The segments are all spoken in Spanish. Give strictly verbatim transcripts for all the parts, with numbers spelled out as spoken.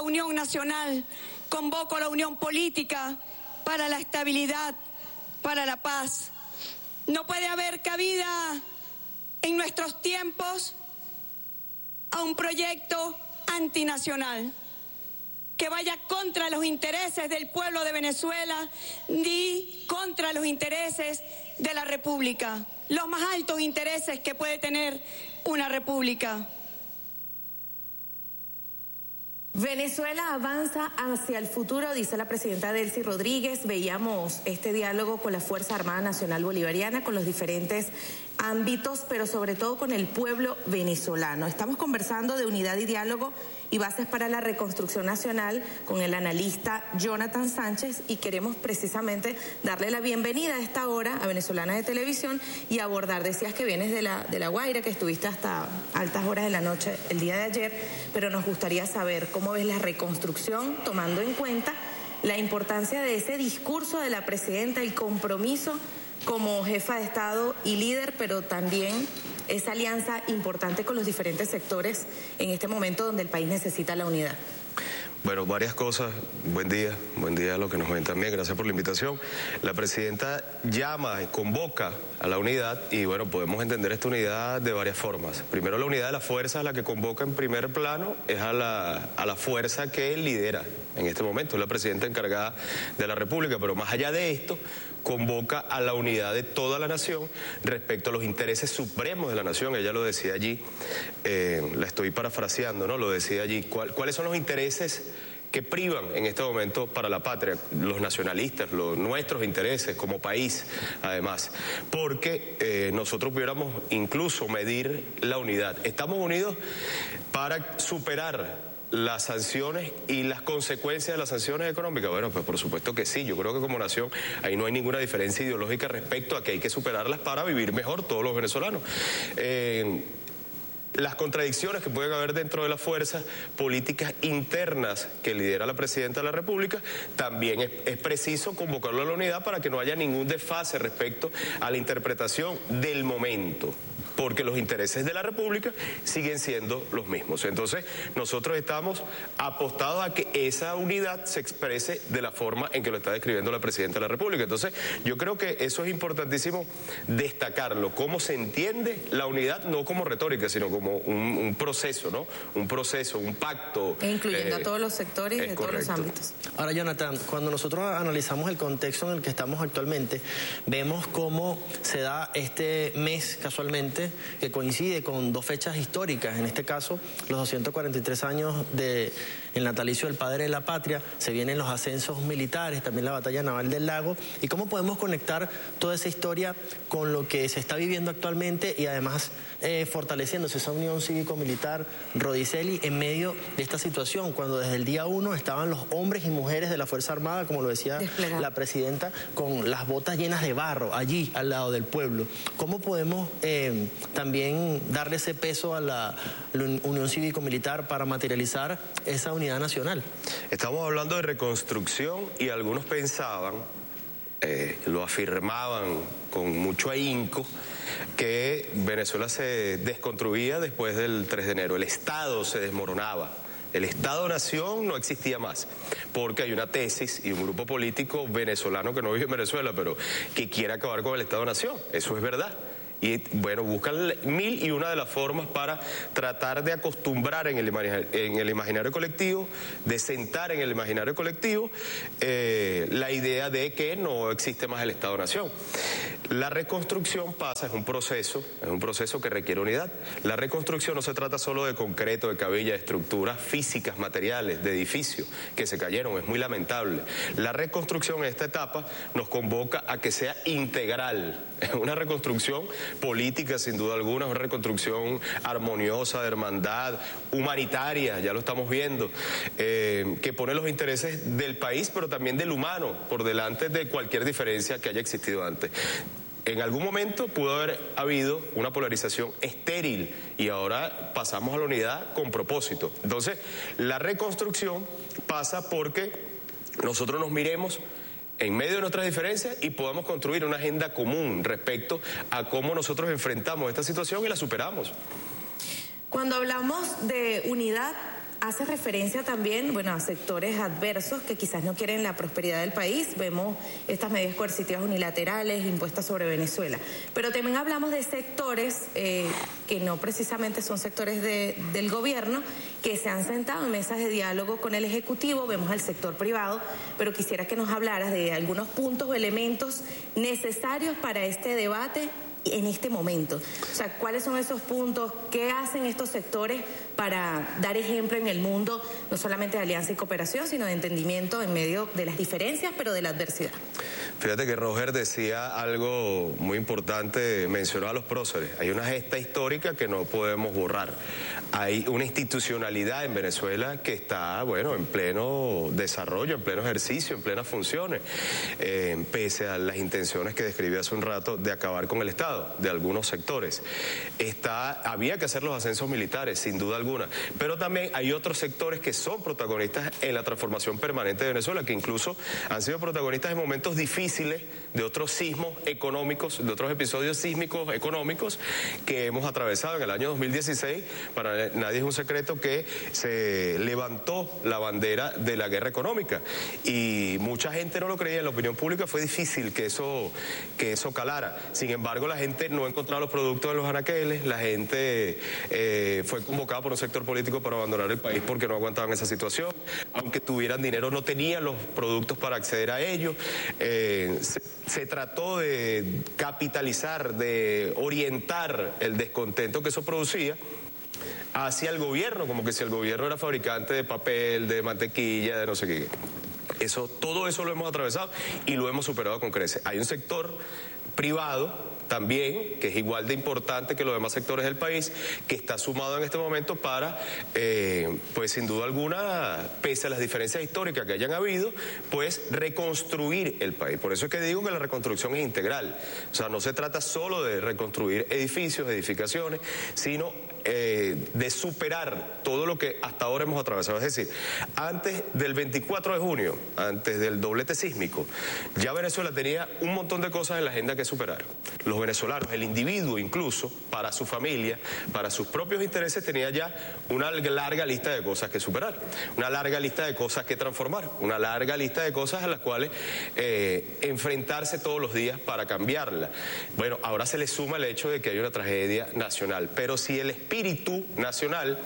Unión Nacional, convoco a la Unión Política para la estabilidad, para la paz. No puede haber cabida en nuestros tiempos a un proyecto antinacional que vaya contra los intereses del pueblo de Venezuela ni contra los intereses de la República, los más altos intereses que puede tener una república. Venezuela avanza hacia el futuro, dice la presidenta Delcy Rodríguez. Veíamos este diálogo con la Fuerza Armada Nacional Bolivariana, con los diferentes ámbitos, pero sobre todo con el pueblo venezolano. Estamos conversando de unidad y diálogo y bases para la reconstrucción nacional con el analista Jonathan Sánchez, y queremos precisamente darle la bienvenida a esta hora a Venezolana de Televisión y abordar, decías que vienes de la, de la Guaira, que estuviste hasta altas horas de la noche el día de ayer, pero nos gustaría saber cómo ves la reconstrucción, tomando en cuenta la importancia de ese discurso de la presidenta, el compromiso como jefa de Estado y líder, pero también esa alianza importante con los diferentes sectores en este momento donde el país necesita la unidad. Bueno, varias cosas. Buen día, buen día a los que nos ven también. Gracias por la invitación. La presidenta llama y convoca a la unidad y, bueno, podemos entender esta unidad de varias formas. Primero, la unidad de la fuerza, la que convoca en primer plano, es a la, a la fuerza que lidera en este momento, es la presidenta encargada de la República, pero más allá de esto, convoca a la unidad de toda la nación respecto a los intereses supremos de la nación. Ella lo decía allí, eh, la estoy parafraseando, ¿no? Lo decía allí. ¿Cuál, ¿Cuáles son los intereses que privan en este momento para la patria? Los nacionalistas, los, nuestros intereses como país, además, porque eh, nosotros pudiéramos incluso medir la unidad. ¿Estamos unidos para superar las sanciones y las consecuencias de las sanciones económicas? Bueno, pues por supuesto que sí. Yo creo que como nación ahí no hay ninguna diferencia ideológica respecto a que hay que superarlas para vivir mejor todos los venezolanos. Eh, Las contradicciones que pueden haber dentro de las fuerzas políticas internas que lidera la presidenta de la República, también es, es preciso convocarlo a la unidad para que no haya ningún desfase respecto a la interpretación del momento, porque los intereses de la República siguen siendo los mismos. Entonces, nosotros estamos apostados a que esa unidad se exprese de la forma en que lo está describiendo la presidenta de la República. Entonces, yo creo que eso es importantísimo destacarlo, cómo se entiende la unidad, no como retórica, sino como un, un proceso, ¿no? Un proceso, un pacto. E incluyendo eh, a todos los sectores y de todos los ámbitos. Ahora, Jonathan, cuando nosotros analizamos el contexto en el que estamos actualmente, vemos cómo se da este mes casualmente, que coincide con dos fechas históricas, en este caso los doscientos cuarenta y tres años del natalicio del padre de la patria, se vienen los ascensos militares, también la batalla naval del Lago, y cómo podemos conectar toda esa historia con lo que se está viviendo actualmente y además eh, fortaleciéndose esa unión cívico-militar, Rodicelli, en medio de esta situación, cuando desde el día uno estaban los hombres y mujeres de la Fuerza Armada, como lo decía Desplegado. La presidenta, con las botas llenas de barro, allí, al lado del pueblo. ¿Cómo podemos eh, también darle ese peso a la, la unión cívico-militar para materializar esa unidad nacional? Estamos hablando de reconstrucción y algunos pensaban, eh, lo afirmaban con mucho ahínco, que Venezuela se desconstruía después del tres de enero, el Estado se desmoronaba. El Estado-Nación no existía más, porque hay una tesis y un grupo político venezolano que no vive en Venezuela, pero que quiere acabar con el Estado-Nación. Eso es verdad. Y bueno, buscan mil y una de las formas para tratar de acostumbrar en el imaginario, en el imaginario colectivo, de sentar en el imaginario colectivo eh, la idea de que no existe más el Estado-Nación. La reconstrucción pasa, es un proceso, es un proceso que requiere unidad. La reconstrucción no se trata solo de concreto, de cabilla, de estructuras físicas, materiales, de edificios que se cayeron, es muy lamentable. La reconstrucción en esta etapa nos convoca a que sea integral, es una reconstrucción política sin duda alguna, una reconstrucción armoniosa, de hermandad, humanitaria, ya lo estamos viendo, eh, que pone los intereses del país, pero también del humano, por delante de cualquier diferencia que haya existido antes. En algún momento pudo haber habido una polarización estéril y ahora pasamos a la unidad con propósito. Entonces, la reconstrucción pasa porque nosotros nos miremos en medio de nuestras diferencias y podamos construir una agenda común respecto a cómo nosotros enfrentamos esta situación y la superamos. Cuando hablamos de unidad, hace referencia también, bueno, a sectores adversos que quizás no quieren la prosperidad del país. Vemos estas medidas coercitivas unilaterales impuestas sobre Venezuela. Pero también hablamos de sectores eh, que no precisamente son sectores de, del gobierno, que se han sentado en mesas de diálogo con el Ejecutivo. Vemos al sector privado, pero quisiera que nos hablaras de algunos puntos o elementos necesarios para este debate en este momento. O sea, ¿cuáles son esos puntos? ¿Qué hacen estos sectores para dar ejemplo en el mundo, no solamente de alianza y cooperación, sino de entendimiento en medio de las diferencias, pero de la adversidad? Fíjate que Roger decía algo muy importante, mencionó a los próceres. Hay una gesta histórica que no podemos borrar. Hay una institucionalidad en Venezuela que está, bueno, en pleno desarrollo, en pleno ejercicio, en plenas funciones, eh, pese a las intenciones que describí hace un rato de acabar con el Estado, de algunos sectores. Está, había que hacer los ascensos militares, sin duda alguna, pero también hay otros sectores que son protagonistas en la transformación permanente de Venezuela, que incluso han sido protagonistas en momentos difíciles, de otros sismos económicos, de otros episodios sísmicos económicos que hemos atravesado en el año dos mil dieciséis. Para nadie es un secreto que se levantó la bandera de la guerra económica y mucha gente no lo creía, en la opinión pública fue difícil que eso, que eso calara. Sin embargo, la gente no encontraba los productos en los anaqueles, la gente eh, fue convocada por un sector político para abandonar el país porque no aguantaban esa situación. Aunque tuvieran dinero, no tenían los productos para acceder a ellos. Eh, Se, se trató de capitalizar, de orientar el descontento que eso producía hacia el gobierno, como que si el gobierno era fabricante de papel, de mantequilla, de no sé qué. Eso, todo eso lo hemos atravesado y lo hemos superado con creces. Hay un sector privado también, que es igual de importante que los demás sectores del país, que está sumado en este momento para, eh, pues sin duda alguna, pese a las diferencias históricas que hayan habido, pues reconstruir el país. Por eso es que digo que la reconstrucción es integral. O sea, no se trata solo de reconstruir edificios, edificaciones, sino eh, de superar todo lo que hasta ahora hemos atravesado. Es decir, antes del veinticuatro de junio, antes del doblete sísmico, ya Venezuela tenía un montón de cosas en la agenda que superar. Los venezolanos, el individuo incluso, para su familia, para sus propios intereses, tenía ya una larga lista de cosas que superar, una larga lista de cosas que transformar, una larga lista de cosas a las cuales eh, enfrentarse todos los días para cambiarla. Bueno, ahora se le suma el hecho de que hay una tragedia nacional, pero si el espíritu nacional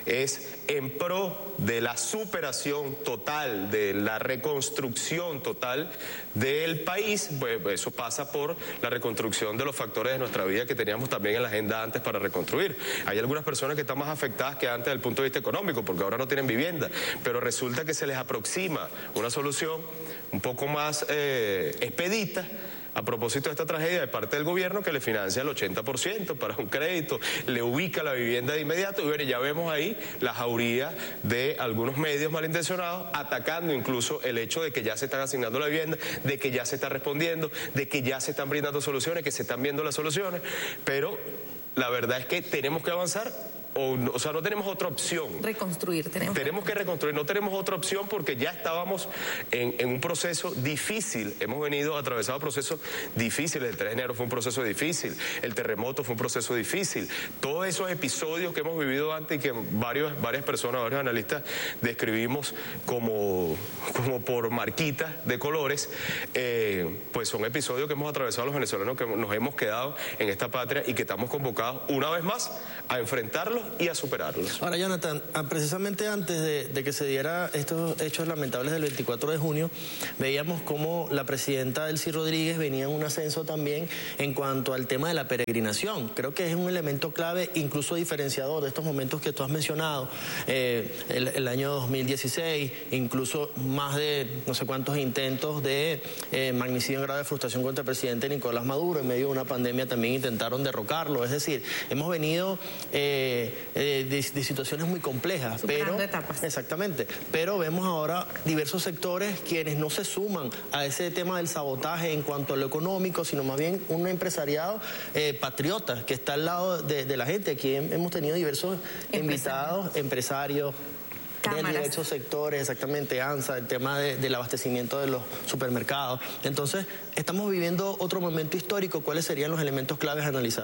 es en pro de la superación total, de la reconstrucción total del país, pues eso pasa por la reconstrucción de los factores de nuestra vida que teníamos también en la agenda antes para reconstruir. Hay algunas personas que están más afectadas que antes desde el punto de vista económico, porque ahora no tienen vivienda, pero resulta que se les aproxima una solución un poco más eh, expedita a propósito de esta tragedia de parte del gobierno, que le financia el ochenta por ciento para un crédito, le ubica la vivienda de inmediato, y bueno, ya vemos ahí la jauría de algunos medios malintencionados atacando incluso el hecho de que ya se están asignando la vivienda, de que ya se está respondiendo, de que ya se están brindando soluciones, que se están viendo las soluciones, pero la verdad es que tenemos que avanzar. O, o sea, no tenemos otra opción. Reconstruir, tenemos. Tenemos que reconstruir, no tenemos otra opción porque ya estábamos en, en un proceso difícil. Hemos venido atravesando procesos difíciles. El tres de enero fue un proceso difícil, el terremoto fue un proceso difícil. Todos esos episodios que hemos vivido antes y que varios, varias personas, varios analistas describimos como, como por marquitas de colores, eh, pues son episodios que hemos atravesado los venezolanos, que nos hemos quedado en esta patria y que estamos convocados una vez más a enfrentarlos y a superarlos. Ahora, Jonathan, precisamente antes de, de que se diera estos hechos lamentables del veinticuatro de junio, veíamos cómo la presidenta Delcy Rodríguez venía en un ascenso también en cuanto al tema de la peregrinación. Creo que es un elemento clave, incluso diferenciador de estos momentos que tú has mencionado, eh, el, el año dos mil dieciséis, incluso más de no sé cuántos intentos de eh, magnicidio en grado de frustración contra el presidente Nicolás Maduro. En medio de una pandemia también intentaron derrocarlo. Es decir, hemos venido eh, eh, de, de situaciones muy complejas. Superando pero, etapas. Exactamente. Pero vemos ahora diversos sectores quienes no se suman a ese tema del sabotaje en cuanto a lo económico, sino más bien un empresariado eh, patriota que está al lado de, de la gente. Aquí hemos tenido diversos invitados, empresarios, cámaras. De diversos sectores, exactamente, ANSA, el tema de, del abastecimiento de los supermercados. Entonces, estamos viviendo otro momento histórico. ¿Cuáles serían los elementos claves a analizar?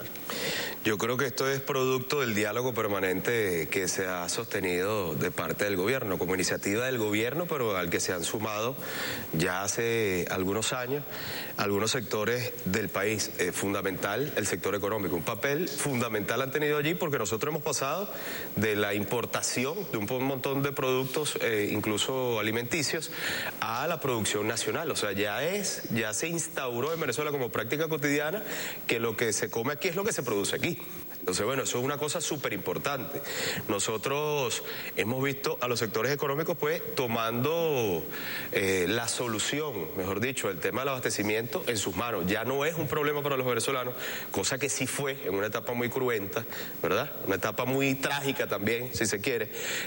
Yo creo que esto es producto del diálogo permanente que se ha sostenido de parte del gobierno, como iniciativa del gobierno, pero al que se han sumado ya hace algunos años algunos sectores del país. Eh, fundamental el sector económico, un papel fundamental han tenido allí porque nosotros hemos pasado de la importación de un montón de productos, eh, incluso alimenticios, a la producción nacional. O sea, ya es, ya se instauró en Venezuela como práctica cotidiana que lo que se come aquí es lo que se produce aquí. Entonces, bueno, eso es una cosa súper importante. Nosotros hemos visto a los sectores económicos, pues, tomando eh, la solución, mejor dicho, el tema del abastecimiento en sus manos. Ya no es un problema para los venezolanos, cosa que sí fue en una etapa muy cruenta, ¿verdad? Una etapa muy trágica también, si se quiere.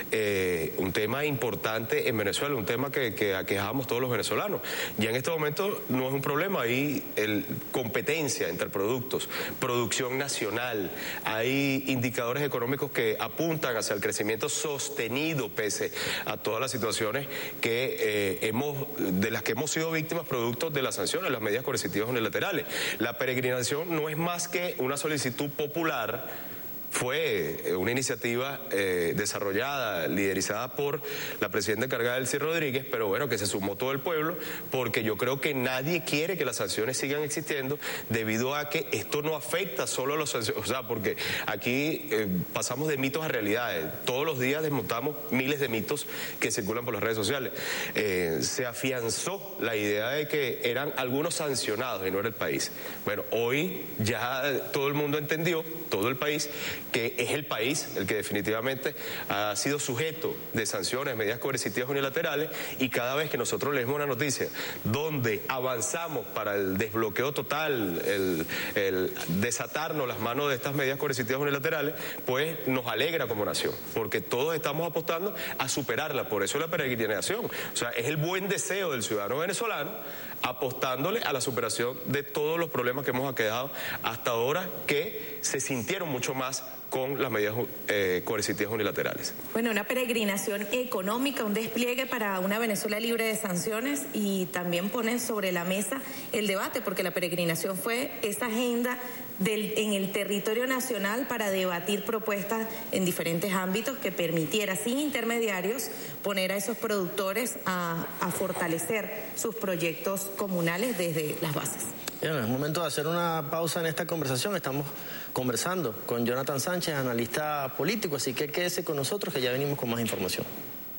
Eh, un tema importante en Venezuela, un tema que, que aquejamos todos los venezolanos. Ya en este momento no es un problema, hay el, competencia entre productos, producción nacional. Hay indicadores económicos que apuntan hacia el crecimiento sostenido pese a todas las situaciones que eh, hemos, de las que hemos sido víctimas producto de las sanciones, las medidas coercitivas unilaterales. La peregrinación no es más que una solicitud popular. Fue una iniciativa eh, desarrollada, liderizada por la presidenta encargada Delcy Rodríguez, pero bueno, que se sumó todo el pueblo, porque yo creo que nadie quiere que las sanciones sigan existiendo debido a que esto no afecta solo a los sanciones, o sea, porque aquí eh, pasamos de mitos a realidades. Todos los días desmontamos miles de mitos que circulan por las redes sociales. Eh, se afianzó la idea de que eran algunos sancionados y no era el país. Bueno, hoy ya todo el mundo entendió, todo el país, que es el país el que definitivamente ha sido sujeto de sanciones, medidas coercitivas unilaterales, y cada vez que nosotros leemos una noticia donde avanzamos para el desbloqueo total, el, el desatarnos las manos de estas medidas coercitivas unilaterales, pues nos alegra como nación, porque todos estamos apostando a superarla. Por eso la peregrinación, o sea, es el buen deseo del ciudadano venezolano apostándole a la superación de todos los problemas que hemos aquejado hasta ahora, que se sintieron mucho más con las medidas eh, coercitivas unilaterales. Bueno, una peregrinación económica, un despliegue para una Venezuela libre de sanciones, y también pone sobre la mesa el debate, porque la peregrinación fue esa agenda del, en el territorio nacional para debatir propuestas en diferentes ámbitos que permitiera, sin intermediarios, poner a esos productores a, a fortalecer sus proyectos comunales desde las bases. Bueno, es momento de hacer una pausa en esta conversación. Estamos conversando con Jonathan Sánchez, analista político, así que quédese con nosotros que ya venimos con más información.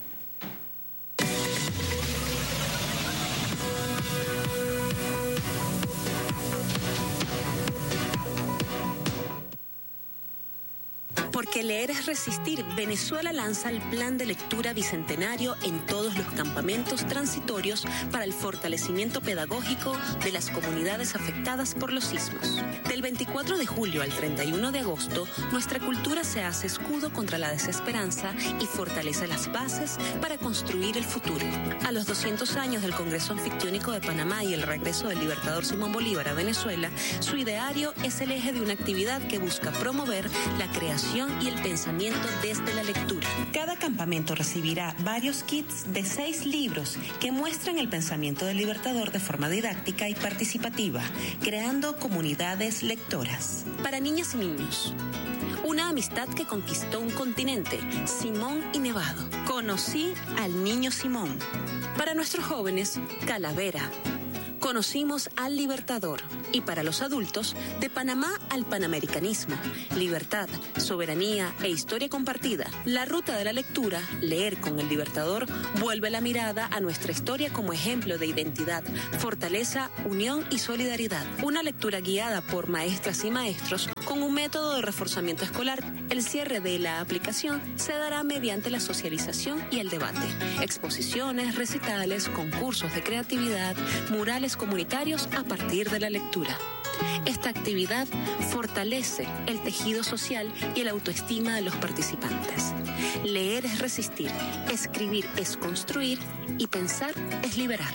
Porque leer es resistir, Venezuela lanza el plan de lectura bicentenario en todos los campamentos transitorios para el fortalecimiento pedagógico de las comunidades afectadas por los sismos. Del veinticuatro de julio al treinta y uno de agosto, nuestra cultura se hace escudo contra la desesperanza y fortalece las bases para construir el futuro. A los doscientos años del Congreso Anfictiónico de Panamá y el regreso del libertador Simón Bolívar a Venezuela, su ideario es el eje de una actividad que busca promover la creación y el pensamiento desde la lectura. Cada campamento recibirá varios kits de seis libros que muestran el pensamiento del libertador de forma didáctica y participativa, creando comunidades lectoras. Para niñas y niños, una amistad que conquistó un continente, Simón y Nevado. Conocí al niño Simón. Para nuestros jóvenes, Calavera. Conocimos al Libertador. Y para los adultos, de Panamá al Panamericanismo, libertad, soberanía e historia compartida. La ruta de la lectura, leer con el Libertador, vuelve la mirada a nuestra historia como ejemplo de identidad, fortaleza, unión y solidaridad. Una lectura guiada por maestras y maestros con un método de reforzamiento escolar. El cierre de la aplicación se dará mediante la socialización y el debate. Exposiciones, recitales, concursos de creatividad, murales comunitarios a partir de la lectura. Esta actividad fortalece el tejido social y la autoestima de los participantes. Leer es resistir, escribir es construir y pensar es liberar.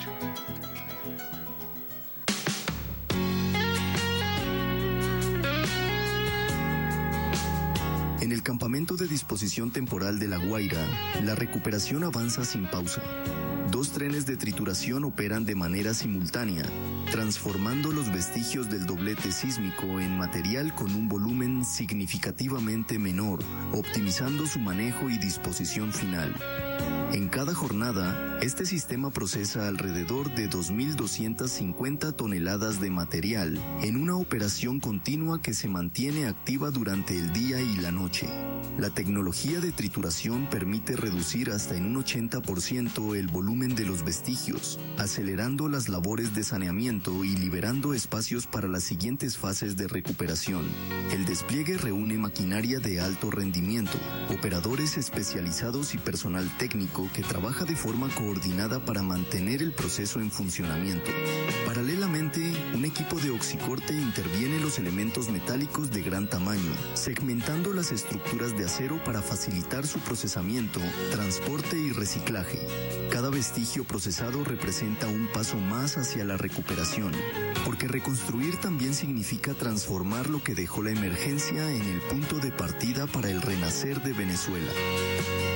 En el el campamento de disposición temporal de La Guaira, la recuperación avanza sin pausa. Dos trenes de trituración operan de manera simultánea, transformando los vestigios del doblete sísmico en material con un volumen significativamente menor, optimizando su manejo y disposición final. En cada jornada, este sistema procesa alrededor de dos mil doscientas cincuenta toneladas de material en una operación continua que se mantiene activa durante el día y la noche. La tecnología de trituración permite reducir hasta en un ochenta por ciento el volumen de los vestigios, acelerando las labores de saneamiento y liberando espacios para las siguientes fases de recuperación. El despliegue reúne maquinaria de alto rendimiento, operadores especializados y personal técnico que trabaja de forma coordinada para mantener el proceso en funcionamiento. Paralelamente, un equipo de oxicorte interviene en los elementos metálicos de gran tamaño, segmentando las estructuras de acero para facilitar su procesamiento, transporte y reciclaje. Cada vestigio procesado representa un paso más hacia la recuperación, porque reconstruir también significa transformar lo que dejó la emergencia en el punto de partida para el renacer de Venezuela.